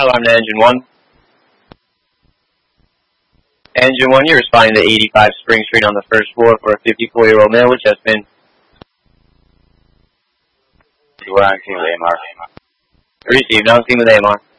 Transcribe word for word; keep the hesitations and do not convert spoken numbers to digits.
Alarm to Engine one. Engine one, you're responding to eighty-five Spring Street on the first floor for a fifty-four-year-old male, which has been... We're on scene with A M R. Received, on scene with A M R.